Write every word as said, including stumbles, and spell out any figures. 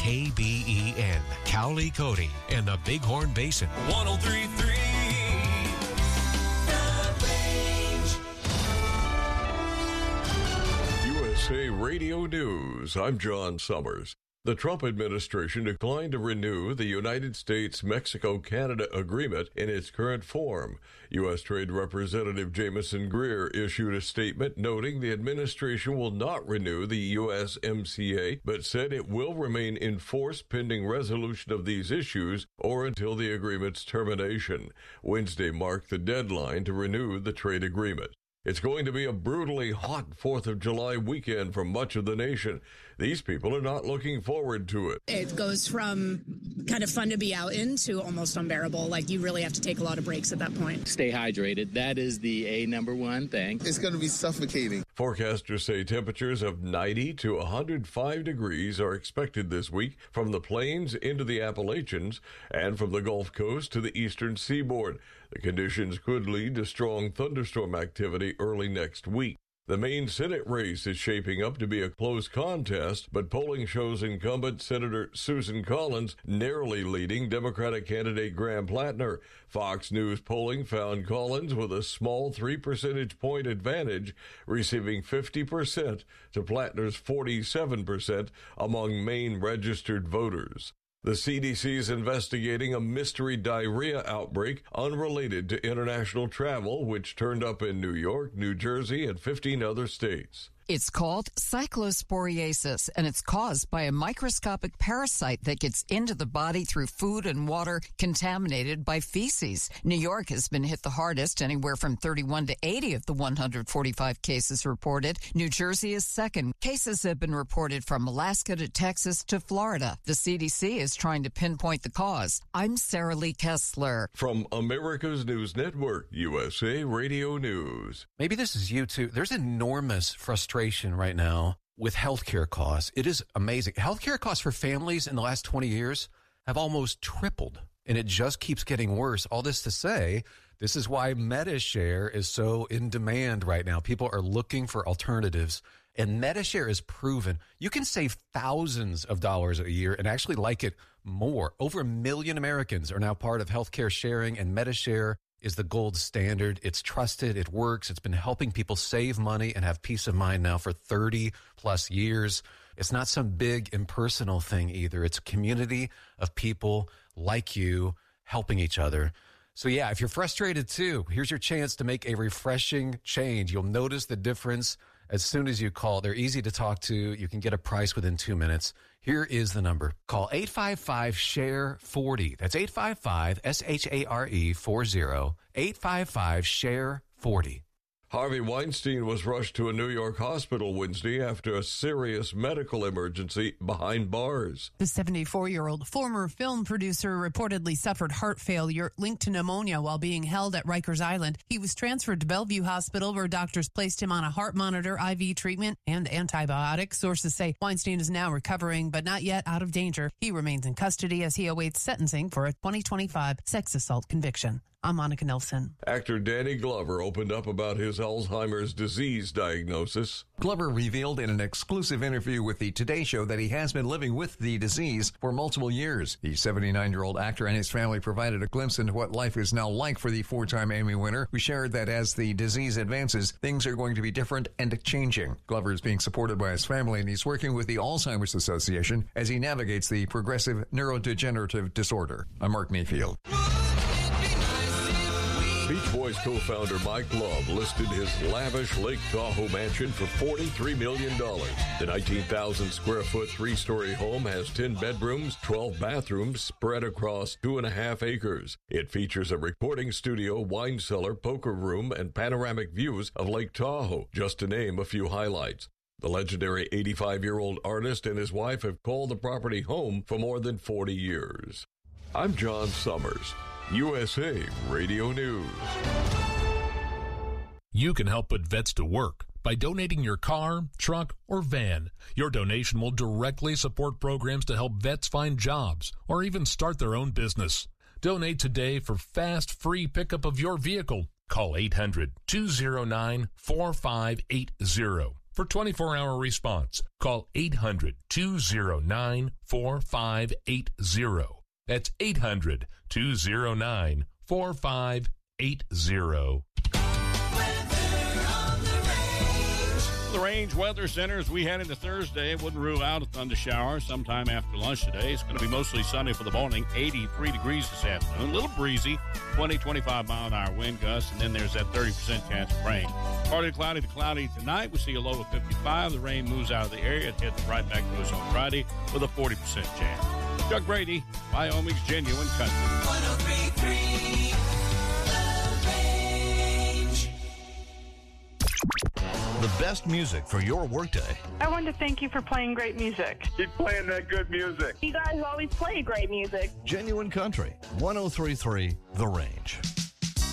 K B E N, Cowley, Cody, and the Bighorn Basin. one oh three point three The Range. U S A Radio News. I'm John Summers. The Trump administration declined to renew the United States-Mexico-Canada agreement in its current form. U S. Trade Representative Jamieson Greer issued a statement noting the administration will not renew the U S M C A, but said it will remain in force pending resolution of these issues or until the agreement's termination. Wednesday marked the deadline to renew the trade agreement. It's going to be a brutally hot fourth of July weekend for much of the nation. These people are not looking forward to it. It goes from kind of fun to be out in to almost unbearable. Like, you really have to take a lot of breaks at that point. Stay hydrated. That is the A number one thing. It's going to be suffocating. Forecasters say temperatures of ninety to one hundred five degrees are expected this week from the plains into the Appalachians and from the Gulf Coast to the eastern seaboard. The conditions could lead to strong thunderstorm activity early next week. The Maine Senate race is shaping up to be a close contest, but polling shows incumbent Senator Susan Collins narrowly leading Democratic candidate Graham Plattner. Fox News polling found Collins with a small three percentage point advantage, receiving fifty percent to Plattner's forty-seven percent among Maine registered voters. The C D C is investigating a mystery diarrhea outbreak unrelated to international travel, which turned up in New York, New Jersey, and fifteen other states. It's called cyclosporiasis, and it's caused by a microscopic parasite that gets into the body through food and water contaminated by feces. New York has been hit the hardest, anywhere from thirty-one to eighty of the one hundred forty-five cases reported. New Jersey is second. Cases have been reported from Alaska to Texas to Florida. The C D C is trying to pinpoint the cause. I'm Sarah Lee Kessler. From America's News Network, U S A Radio News. Maybe this is you too. There's enormous frustration right now with healthcare costs. It is amazing. Healthcare costs for families in the last twenty years have almost tripled, and it just keeps getting worse. All this to say, this is why MediShare is so in demand right now. People are looking for alternatives, and MediShare is proven. You can save thousands of dollars a year and actually like it more. Over a million Americans are now part of healthcare sharing, and MediShare is the gold standard. It's trusted. It works. It's been helping people save money and have peace of mind now for thirty plus years. It's not some big impersonal thing either. It's a community of people like you helping each other. So yeah, if you're frustrated too, here's your chance to make a refreshing change. You'll notice the difference as soon as you call. They're easy to talk to. You can get a price within two minutes. Here is the number. Call eight five five, S H A R E, forty. That's eight five five, S H A R E, forty. eight five five, S H A R E, forty. Harvey Weinstein was rushed to a New York hospital Wednesday after a serious medical emergency behind bars. The seventy-four-year-old former film producer reportedly suffered heart failure linked to pneumonia while being held at Rikers Island. He was transferred to Bellevue Hospital, where doctors placed him on a heart monitor, I V treatment, and antibiotics. Sources say Weinstein is now recovering, but not yet out of danger. He remains in custody as he awaits sentencing for a twenty twenty-five sex assault conviction. I'm Monica Nelson. Actor Danny Glover opened up about his Alzheimer's disease diagnosis. Glover revealed in an exclusive interview with the Today Show that he has been living with the disease for multiple years. The seventy-nine-year-old actor and his family provided a glimpse into what life is now like for the four-time Emmy winner, who shared that as the disease advances, things are going to be different and changing. Glover is being supported by his family, and he's working with the Alzheimer's Association as he navigates the progressive neurodegenerative disorder. I'm Mark Mayfield. Beach Boys co-founder Mike Love listed his lavish Lake Tahoe mansion for forty-three million dollars. The nineteen thousand square foot three-story home has ten bedrooms, twelve bathrooms spread across two and a half acres. It features a recording studio, wine cellar, poker room, and panoramic views of Lake Tahoe, just to name a few highlights. The legendary eighty-five-year-old artist and his wife have called the property home for more than forty years. I'm John Summers, U S A Radio News. You can help put vets to work by donating your car, truck, or van. Your donation will directly support programs to help vets find jobs or even start their own business. Donate today for fast, free pickup of your vehicle. Call eight hundred, two oh nine, four five eight zero. For twenty-four hour response, call eight hundred, two oh nine, four five eight oh. That's eight hundred, two oh nine, four five eight oh. The Range Weather Center, as we head into Thursday, wouldn't rule out a thunder shower sometime after lunch today. It's going to be mostly sunny for the morning, eighty-three degrees this afternoon. A little breezy, twenty, twenty-five mile an hour wind gusts, and then there's that thirty percent chance of rain. Partly cloudy to cloudy tonight. We see a low of fifty-five. The rain moves out of the area. It heads right back to us on Friday with a forty percent chance. Chuck Brady, Wyoming's Genuine Country. one oh three point three The best music for your workday. I wanted to thank you for playing great music. Keep playing that good music. You guys always play great music. Genuine Country, one oh three point three The Range.